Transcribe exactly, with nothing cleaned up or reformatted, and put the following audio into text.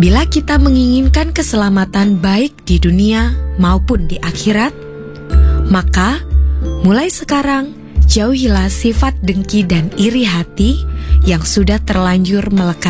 Bila kita menginginkan keselamatan baik di dunia maupun di akhirat, maka mulai sekarang jauhilah sifat dengki dan iri hati yang sudah terlanjur melekat